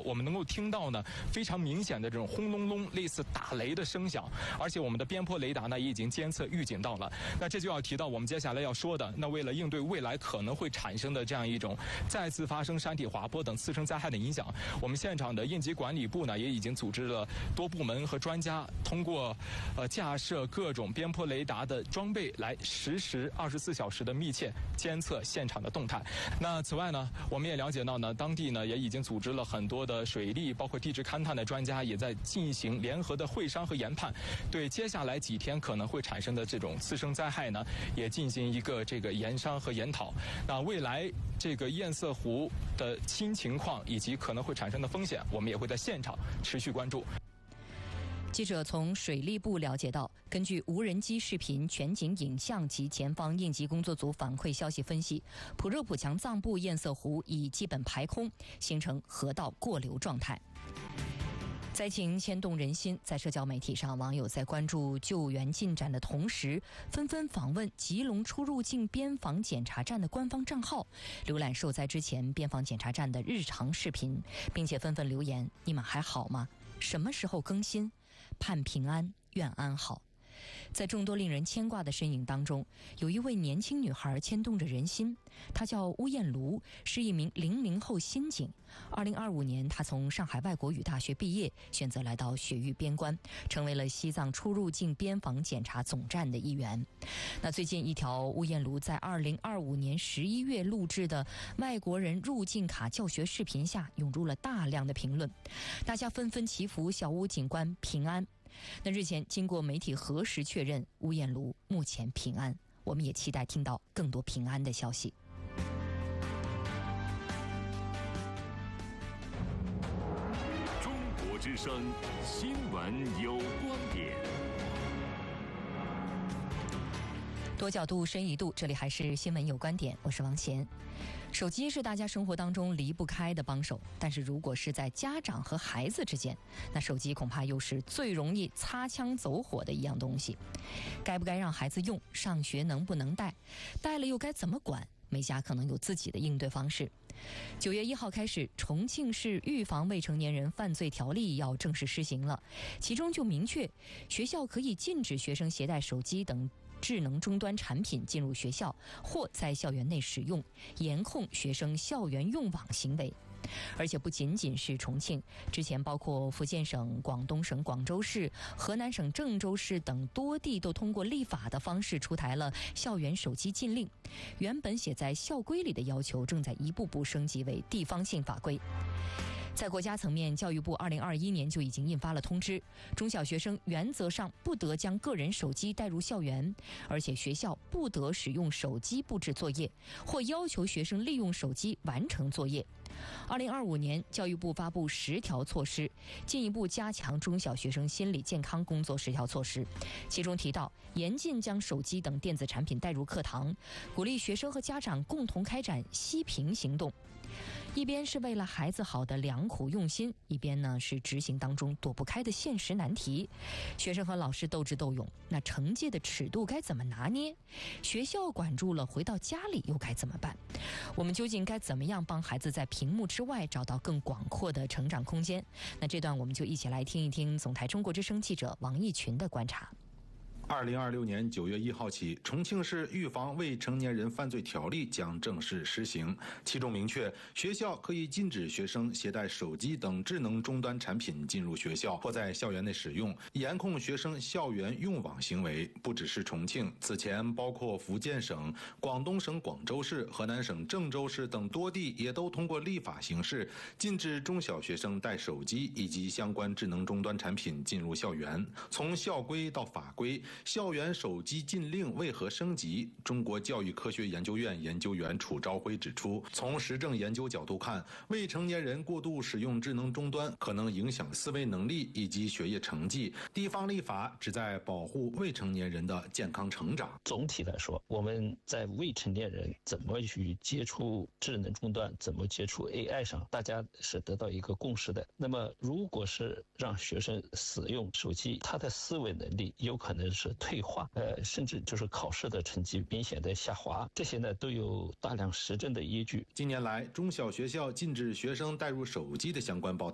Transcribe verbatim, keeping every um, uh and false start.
我们能够听到呢非常明显的这种轰隆隆类似打雷的声响，而且我们的边坡雷达呢也已经监测预警到了。那这就要提到我们接下来要说的，那为了应对未来可能会产生的这样一种再次发生山体滑坡等次生灾害的影响，我们现场的应急管理部呢也已经组织了多部门和专家，通过呃架设各种边坡雷达的装备来实时二十四小时的密切监测现场的动态。那此外呢，我们也了解到呢，当地呢也已经组织了很多的水利包括地质勘探的专家，也在进行联合的会商和研判，对接下来几天可能会产生的这种次生灾害呢也进行一个这个研商和研讨。那未来这个堰塞湖的新情况以及可能会产生的风险，我们也会在现场持续关注。 记者从水利部了解到，根据无人机视频、全景影像及前方应急工作组反馈消息分析，普热普强藏部堰塞湖已基本排空，形成河道过流状态。灾情牵动人心，在社交媒体上，网友在关注救援进展的同时，纷纷访问吉隆出入境边防检查站的官方账号，浏览受灾之前边防检查站的日常视频，并且纷纷留言：你们还好吗？什么时候更新？盼平安，愿安好。在众多令人牵挂的身影当中，有一位年轻女孩牵动着人心，她叫巫艳茹，是一名零零后新警。二零二五年，她从上海外国语大学毕业，选择来到雪域边关，成为了西藏出入境边防检查总站的一员。那最近一条巫艳茹在二零二五年十一月录制的外国人入境卡教学视频下，涌入了大量的评论，大家纷纷祈福小巫警官平安。那日前经过媒体核实确认，巫艳茹目前平安，我们也期待听到更多平安的消息。 中国之声新闻有观点， 多角度深一度，这里还是新闻有观点，我是王贤。手机是大家生活当中离不开的帮手，但是如果是在家长和孩子之间，那手机恐怕又是最容易擦枪走火的一样东西。该不该让孩子用？上学能不能带？带了又该怎么管？每家可能有自己的应对方式。九月一号开始，重庆市预防未成年人犯罪条例要正式施行了，其中就明确，学校可以禁止学生携带手机等智能终端产品进入学校或在校园内使用，严控学生校园用网行为。而且不仅仅是重庆，之前包括福建省、广东省广州市、河南省郑州市等多地都通过立法的方式出台了校园手机禁令，原本写在校规里的要求正在一步步升级为地方性法规。在国家层面，教育部二零二一年就已经印发了通知，中小学生原则上不得将个人手机带入校园，而且学校不得使用手机布置作业，或要求学生利用手机完成作业。二零二五年，教育部发布十条措施，进一步加强中小学生心理健康工作十条措施，其中提到严禁将手机等电子产品带入课堂，鼓励学生和家长共同开展息屏行动。一边是为了孩子好的良苦用心，一边呢是执行当中躲不开的现实难题。学生和老师斗智斗勇，那惩戒的尺度该怎么拿捏？学校管住了，回到家里又该怎么办？我们究竟该怎么样帮孩子在屏幕之外找到更广阔的成长空间？那这段我们就一起来听一听总台中国之声记者王义群的观察。 二零二六年九月一号起，重庆市预防未成年人犯罪条例将正式施行，其中明确，学校可以禁止学生携带手机等智能终端产品进入学校或在校园内使用，严控学生校园用网行为。不只是重庆，此前包括福建省、广东省广州市、河南省郑州市等多地也都通过立法形式禁止中小学生带手机以及相关智能终端产品进入校园。从校规到法规，校园手机禁令为何升级？中国教育科学研究院研究员楚朝晖指出，从实证研究角度看，未成年人过度使用智能终端可能影响思维能力以及学业成绩。地方立法旨在保护未成年人的健康成长。 总体来说，我们在未成年人怎么去接触智能终端，怎么接触 A I 上，大家是得到一个共识的。那么如果是让学生使用手机，他的思维能力有可能是退化，呃，甚至就是考试的成绩明显的下滑，这些呢都有大量实证的依据。 近年来，中小学校禁止学生带入手机的相关报道